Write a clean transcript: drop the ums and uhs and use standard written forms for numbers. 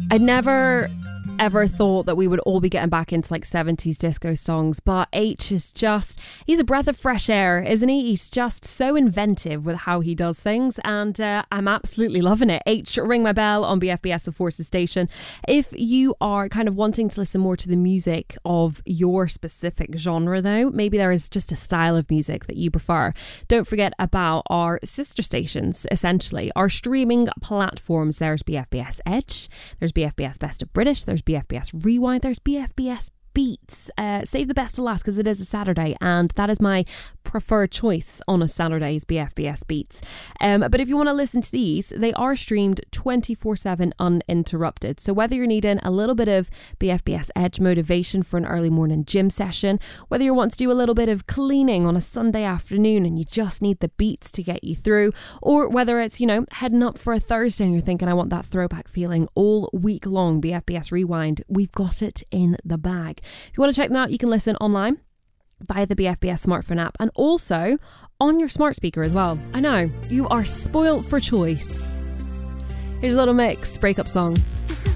I never ever thought that we would all be getting back into like 70s disco songs, but H is just, he's a breath of fresh air, isn't he? He's just so inventive with how he does things, and I'm absolutely loving it. H, ring my bell on BFBS The Forces station. If you are kind of wanting to listen more to the music of your specific genre though, maybe there is just a style of music that you prefer, don't forget about our sister stations, essentially our streaming platforms. There's BFBS Edge, there's BFBS Best of British, there's BFBS Rewind, there's BFBS Beats. Save the best to last because it is a Saturday, and that is my preferred choice on a Saturday's BFBS Beats. But if you want to listen to these, they are streamed 24/7 uninterrupted. So whether you're needing a little bit of BFBS Edge motivation for an early morning gym session, whether you want to do a little bit of cleaning on a Sunday afternoon and you just need the beats to get you through, or whether it's, you know, heading up for a Thursday and you're thinking, I want that throwback feeling all week long, BFBS Rewind, we've got it in the bag. If you want to check them out, you can listen online via the BFBS smartphone app and also on your smart speaker as well. I know, you are spoilt for choice. Here's a little mix, breakup song.